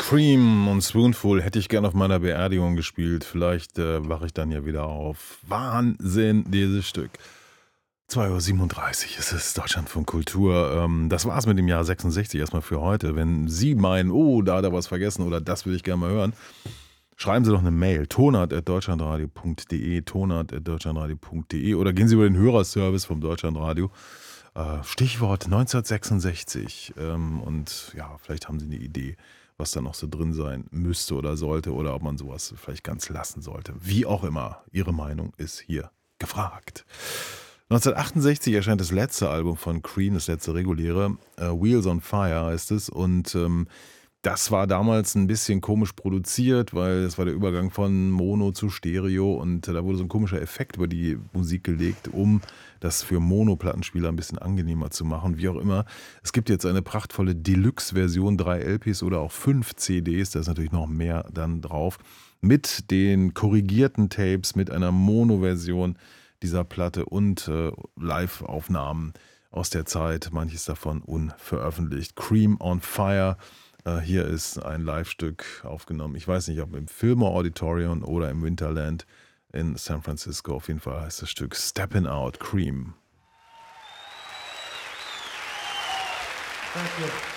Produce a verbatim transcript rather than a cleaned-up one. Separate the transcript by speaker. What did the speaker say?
Speaker 1: Cream und Spoonful hätte ich gern auf meiner Beerdigung gespielt. Vielleicht äh, wache ich dann ja wieder auf. Wahnsinn, dieses Stück. zwei Uhr siebenunddreißig ist es, Deutschlandfunk Kultur. Ähm, das war's mit dem Jahr sechsundsechzig erstmal für heute. Wenn Sie meinen, oh, da hat er was vergessen oder das will ich gerne mal hören, schreiben Sie doch eine Mail. tonart at deutschlandradio punkt de, tonart at deutschlandradio punkt de oder gehen Sie über den Hörerservice vom Deutschlandradio. Äh, Stichwort neunzehnhundertsechsundsechzig. Ähm, und ja, vielleicht haben Sie eine Idee, was da noch so drin sein müsste oder sollte oder ob man sowas vielleicht ganz lassen sollte. Wie auch immer, Ihre Meinung ist hier gefragt. neunzehnhundertachtundsechzig erscheint das letzte Album von Cream, das letzte reguläre. äh, Wheels on Fire heißt es. Und ähm, das war damals ein bisschen komisch produziert, weil es war der Übergang von Mono zu Stereo und äh, da wurde so ein komischer Effekt über die Musik gelegt, um das für Mono-Plattenspieler ein bisschen angenehmer zu machen. Wie auch immer. Es gibt jetzt eine prachtvolle Deluxe-Version, drei L Ps oder auch fünf C Ds, da ist natürlich noch mehr dann drauf, mit den korrigierten Tapes, mit einer Mono-Version dieser Platte und äh, Live-Aufnahmen aus der Zeit, manches davon unveröffentlicht. Cream on Fire. Äh, hier ist ein Live-Stück aufgenommen. Ich weiß nicht, ob im Fillmore Auditorium oder im Winterland in San Francisco. Auf jeden Fall heißt das Stück Steppin' Out, Cream.
Speaker 2: Thank you.